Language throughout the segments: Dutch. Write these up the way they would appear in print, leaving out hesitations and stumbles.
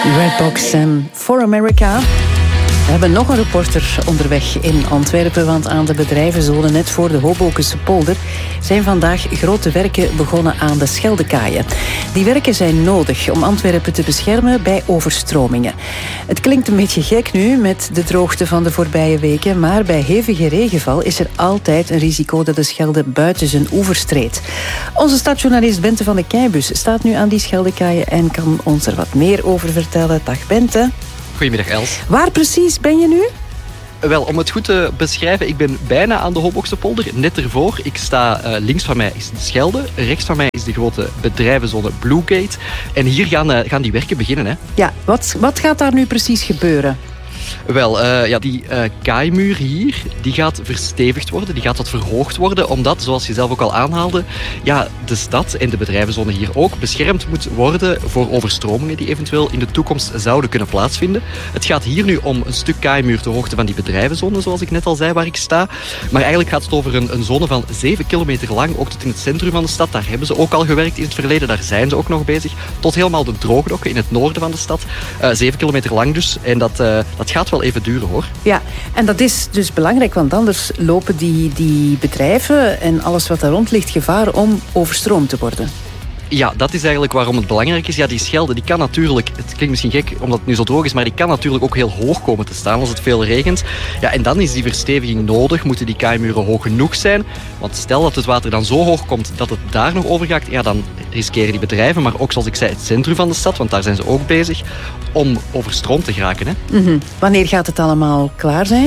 Redbox en For America. We hebben nog een reporter onderweg in Antwerpen, want aan de bedrijvenzone net voor de Hobokense polder zijn vandaag grote werken begonnen aan de Scheldekaaien. Die werken zijn nodig om Antwerpen te beschermen bij overstromingen. Het klinkt een beetje gek nu met de droogte van de voorbije weken, maar bij hevige regenval is er altijd een risico dat de Schelde buiten zijn oevers treedt. Onze stadjournalist Bente van de Keibus staat nu aan die Scheldekaaien en kan ons er wat meer over vertellen. Dag Bente. Goedemiddag Els. Waar precies ben je nu? Wel, om het goed te beschrijven, ik ben bijna aan de Hobokse polder, net ervoor. Ik sta links van mij is de Schelde, rechts van mij is de grote bedrijvenzone Bluegate. En hier gaan die werken beginnen. Hè. Ja, wat gaat daar nu precies gebeuren? Wel, die kaaimuur hier, die gaat verstevigd worden, die gaat wat verhoogd worden, omdat, zoals je zelf ook al aanhaalde, de stad en de bedrijvenzone hier ook beschermd moet worden voor overstromingen die eventueel in de toekomst zouden kunnen plaatsvinden. Het gaat hier nu om een stuk kaaimuur ter hoogte van die bedrijvenzone, zoals ik net al zei, waar ik sta. Maar eigenlijk gaat het over een zone van 7 kilometer lang, ook tot in het centrum van de stad. Daar hebben ze ook al gewerkt in het verleden, daar zijn ze ook nog bezig. Tot helemaal de Droogdokken in het noorden van de stad. 7 kilometer lang dus. En dat gaat wel even duren, hoor. Ja, en dat is dus belangrijk, want anders lopen die bedrijven en alles wat daar rond ligt gevaar om overstroomd te worden. Ja, dat is eigenlijk waarom het belangrijk is. Ja, die Schelde, die kan natuurlijk, het klinkt misschien gek omdat het nu zo droog is, maar die kan natuurlijk ook heel hoog komen te staan als het veel regent. Ja, en dan is die versteviging nodig, moeten die kaaimuren hoog genoeg zijn. Want stel dat het water dan zo hoog komt dat het daar nog overgaat, ja, dan riskeren die bedrijven, maar ook zoals ik zei, het centrum van de stad, want daar zijn ze ook bezig, om overstroomd te geraken. Hè. Mm-hmm. Wanneer gaat het allemaal klaar zijn?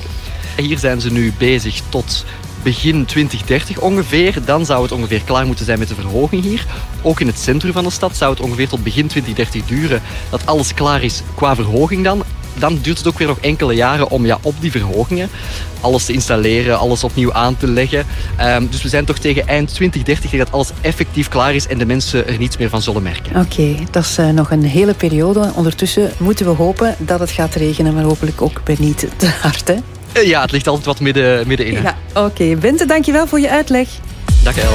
Hier zijn ze nu bezig tot begin 2030 ongeveer. Dan zou het ongeveer klaar moeten zijn met de verhoging hier. Ook in het centrum van de stad zou het ongeveer tot begin 2030 duren dat alles klaar is qua verhoging dan. Dan duurt het ook weer nog enkele jaren om op die verhogingen alles te installeren, alles opnieuw aan te leggen. Dus we zijn toch tegen eind 2030 dat alles effectief klaar is en de mensen er niets meer van zullen merken. Oké, dat is nog een hele periode. Ondertussen moeten we hopen dat het gaat regenen, maar hopelijk ook niet te hard, hè? Ja, het ligt altijd wat middenin. Ja, oké. Bente, dankjewel voor je uitleg. Dag El.